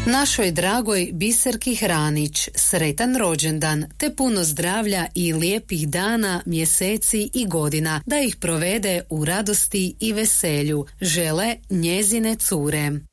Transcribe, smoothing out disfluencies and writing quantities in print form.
Našoj dragoj Biserki Hranić sretan rođendan te puno zdravlja i lijepih dana, mjeseci i godina da ih provede u radosti i veselju, žele njezine cure.